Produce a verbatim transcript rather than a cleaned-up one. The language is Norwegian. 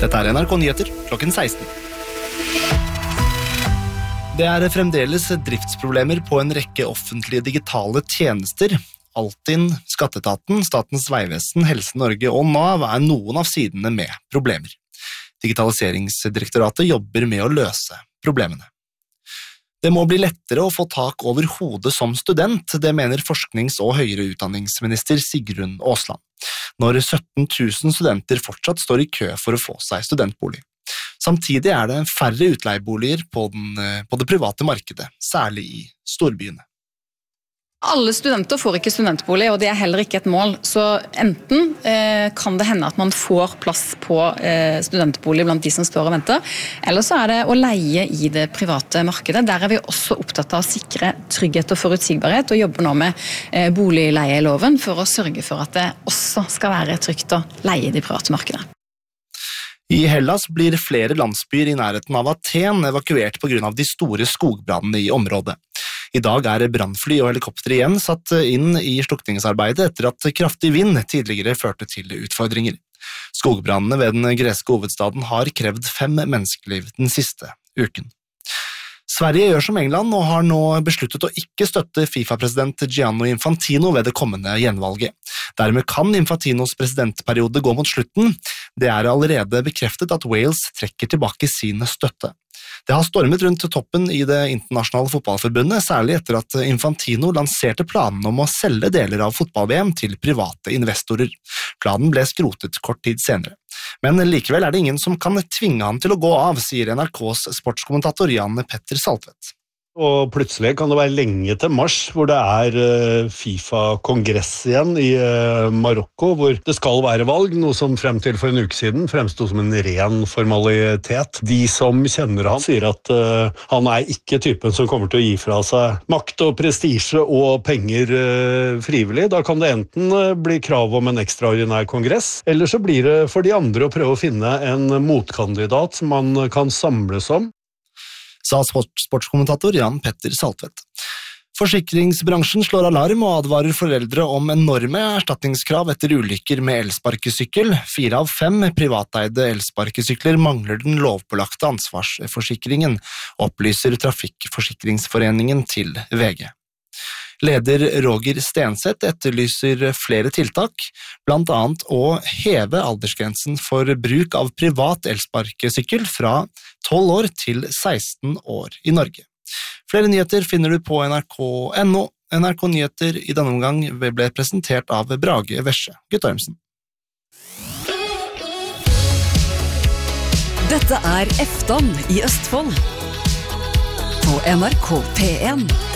Dette er N R K Nyheter klokken seksten. Det er fremdeles driftsproblemer på en rekke offentlige digitale tjenester. Altinn, Skatteetaten, Statens vegvesen, Helse Norge og Nav er noen av sidene med problemer. Digitaliseringsdirektoratet jobber med å løse problemene. Det må bli lettere å få tak over hodet som student, det mener forsknings- og høyere utdanningsminister Sigrun Aasland. Når sytten tusen studenter fortsatt står i kø for å få seg studentbolig. Samtidig er det færre utleieboliger på, den, på det private markedet, særlig i storbyene. Alle studenter får ikke studentbolig, og det er heller ikke et mål. Så enten eh, kan det hende at man får plass på eh, studentbolig blant de som står og venter, eller så er det å leie i det private markedet. Der er vi også opptatt av å sikre trygghet og forutsigbarhet, og jobber nå med eh, boligleieloven for å sørge for at det også skal være trygt å leie i det private markedet. I Hellas blir flere landsbyer i nærheten av Aten evakuert på grunn av de store skogbrandene i området. I dag er brannfly og helikopter igjen satt inn i slukningsarbeidet etter at kraftig vind tidligere førte til utfordringer. Skogbrandene ved den greske hovedstaden har krevd fem menneskeliv den siste uken. Sverige gjør som England og har nå besluttet å ikke støtte FIFA-president Gianni Infantino ved det kommende gjenvalget. Dermed kan Infantinos presidentperiode gå mot slutten. Det er allerede bekreftet at Wales trekker tilbake sin støtte. Det har stormet rundt toppen i det internasjonale fotballforbundet, særlig etter at Infantino lanserte planen om å selge deler av fotball-V M til private investorer. Planen ble skrotet kort tid senere. Men likevel er det ingen som kan tvinge han til å gå av, sier N R K's sportskommentator Jan Petter Saltvedt. Og plutselig kan det være lenge til mars, hvor det er FIFA-kongress igjen i Marokko, hvor det skal være valg, noe som frem til for en uke siden fremstod som en ren formalitet. De som kjenner han sier at uh, han er ikke typen som kommer til å gi fra seg makt og prestisje og penger uh, frivillig. Da kan det enten uh, bli krav om en ekstraordinær kongress, eller så blir det for de andre å prøve å finne en motkandidat som man kan samles om. Sa sportskommentator Jan Petter Saltvedt. Forsikringsbransjen slår alarm og advarer foreldre om enorme erstatningskrav etter ulykker med elsparkesykkel. Fire av fem privateide elsparkesykler mangler den lovpålagte ansvarsforsikringen, opplyser Trafikkforsikringsforeningen til V G. Leder Roger Stenseth etterlyser flere tiltak, blant annet å heve aldersgrensen for bruk av privat elsparkesykkel fra tolv år til seksten år i Norge. Flere nyheter finner du på N R K punktum N O. N R K Nyheter i denne omgang ble presentert av Brage Vesje Guttormsen. Dette er Efton i Østfold på N R K P en.